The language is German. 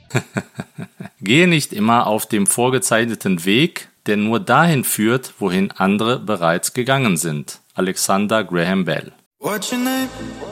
Gehe nicht immer auf dem vorgezeichneten Weg, der nur dahin führt, wohin andere bereits gegangen sind. Alexander Graham Bell.